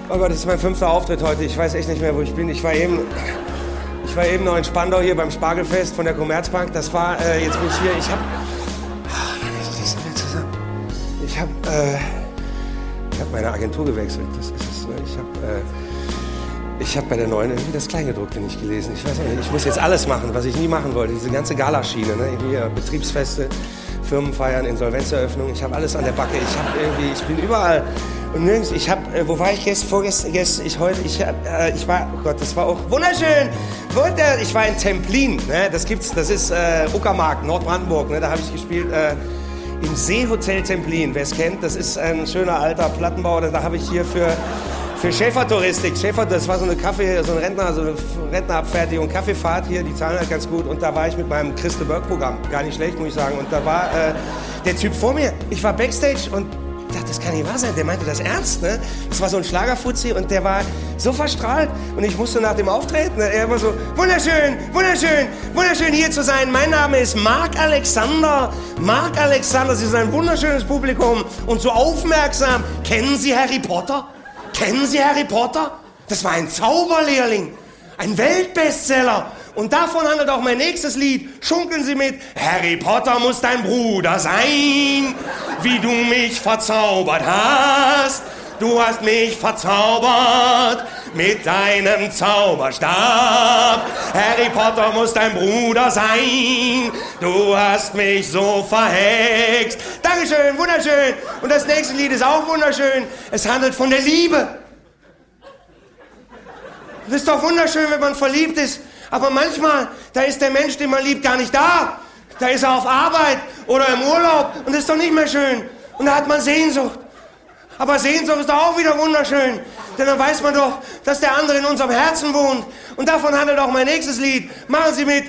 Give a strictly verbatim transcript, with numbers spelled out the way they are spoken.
Oh Gott, das ist mein fünfter Auftritt heute. Ich weiß echt nicht mehr, wo ich bin. Ich war eben, ich war eben noch in Spandau hier beim Spargelfest von der Commerzbank. Das war, äh, jetzt bin ich hier. Ich hab, ich hab, äh, ich hab meine Agentur gewechselt. Das ist es. Ne? Ich hab, äh, ich hab bei der neuen irgendwie das Kleingedruckte nicht gelesen. Ich weiß nicht. Ich muss jetzt alles machen, was ich nie machen wollte. Diese ganze Galaschiene, ne? Hier Betriebsfeste, Firmenfeiern, Insolvenzeröffnung. Ich habe alles an der Backe. Ich habe irgendwie, ich bin überall. Und nirgends, ich hab, äh, wo war ich gestern, vorgestern, gestern, ich heute, ich hab, äh, ich war, oh Gott, das war auch wunderschön, wunder, ich war in Templin, ne, das gibt's, das ist äh, Uckermark, Nordbrandenburg, ne, da habe ich gespielt, äh, im Seehotel Templin, wer es kennt, das ist ein schöner alter Plattenbau, da habe ich hier für, für Schäfertouristik, Schäfer, das war so eine Kaffee, so ein Rentner, so eine Rentnerabfertigung, Kaffeefahrt hier, die zahlen halt ganz gut und da war ich mit meinem Christe Burg-Programm, gar nicht schlecht, muss ich sagen, und da war äh, der Typ vor mir, ich war Backstage und ich dachte, das kann nicht wahr sein, der meinte das ernst, ne? Das war so ein Schlagerfuzzi und der war so verstrahlt und ich musste nach dem Auftreten, ne? Er war so, wunderschön, wunderschön, wunderschön hier zu sein. Mein Name ist Marc Alexander, Marc Alexander, Sie sind ein wunderschönes Publikum und so aufmerksam. Kennen Sie Harry Potter? Kennen Sie Harry Potter? Das war ein Zauberlehrling, ein Weltbestseller. Und davon handelt auch mein nächstes Lied. Schunkeln Sie mit. Harry Potter muss dein Bruder sein, wie du mich verzaubert hast. Du hast mich verzaubert mit deinem Zauberstab. Harry Potter muss dein Bruder sein. Du hast mich so verhext. Dankeschön, wunderschön. Und das nächste Lied ist auch wunderschön. Es handelt von der Liebe. Das ist doch wunderschön, wenn man verliebt ist. Aber manchmal, da ist der Mensch, den man liebt, gar nicht da. Da ist er auf Arbeit oder im Urlaub und das ist doch nicht mehr schön. Und da hat man Sehnsucht. Aber Sehnsucht ist doch auch wieder wunderschön. Denn dann weiß man doch, dass der andere in unserem Herzen wohnt. Und davon handelt auch mein nächstes Lied. Machen Sie mit.